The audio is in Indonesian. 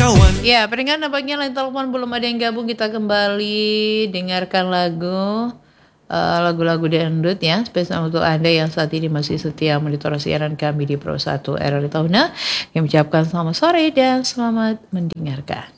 kawan. Ya, peringatan nampaknya lain telepon belum ada yang gabung. Kita kembali dengarkan lagu-lagu dangdut ya, spesial untuk Anda yang saat ini masih setia monitor siaran kami di Pro 1 RRI Tahuna. Kami ucapkan selamat sore dan selamat mendengarkan.